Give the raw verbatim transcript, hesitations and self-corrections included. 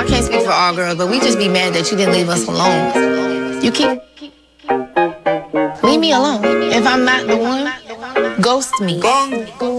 I can't speak for all girls, but we just be mad that you didn't leave us alone. You keep leave me alone. If I'm not the one, ghost me.